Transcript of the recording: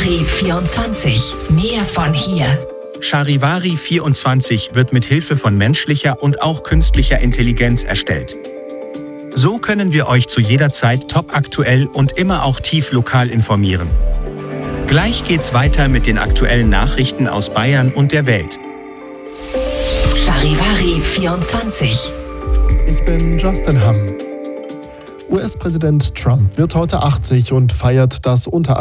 Charivari 24. Mehr von hier. Charivari 24 wird mit Hilfe von menschlicher und auch künstlicher Intelligenz erstellt. So können wir euch zu jeder Zeit topaktuell und immer auch tief lokal informieren. Gleich geht's weiter mit den aktuellen Nachrichten aus Bayern und der Welt. Charivari 24. Ich bin Justin Hamm. US-Präsident Trump wird heute 80 und feiert das unter